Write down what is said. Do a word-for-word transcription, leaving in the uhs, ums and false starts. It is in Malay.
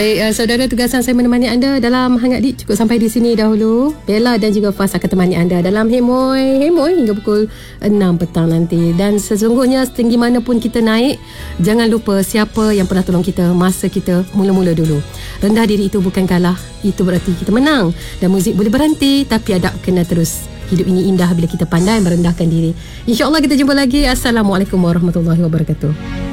Baik, uh, saudara, tugasan saya menemani anda dalam Hangat Deep cukup sampai di sini dahulu. Bella dan juga Faz akan temani anda dalam Hemoy Hemoy hingga pukul enam petang nanti. Dan sesungguhnya setinggi mana pun kita naik, jangan lupa siapa yang pernah tolong kita masa kita mula-mula dulu. Rendah diri itu bukan kalah, itu berarti kita menang. Dan muzik boleh berhenti, tapi adab kena terus. Hidup ini indah bila kita pandai merendahkan diri. InsyaAllah kita jumpa lagi. Assalamualaikum warahmatullahi wabarakatuh.